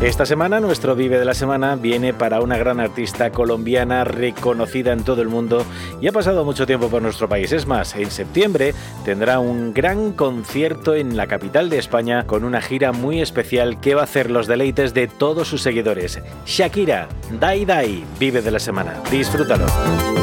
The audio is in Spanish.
Esta semana nuestro Vive de la Semana viene para una gran artista colombiana reconocida en todo el mundo y ha pasado mucho tiempo por nuestro país. Es más, en septiembre tendrá un gran concierto en la capital de España con una gira muy especial que va a hacer los deleites de todos sus seguidores. Shakira, Dai Dai, Vive de la Semana. Disfrútalo.